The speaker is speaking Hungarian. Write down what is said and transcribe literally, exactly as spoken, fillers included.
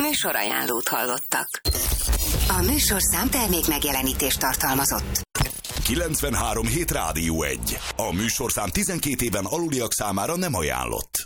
Műsorajánlót hallottak. A műsorszám termék megjelenítést tartalmazott. kilencvenhárom hét Rádió egy. A műsorszám tizenkét éven aluliak számára nem ajánlott.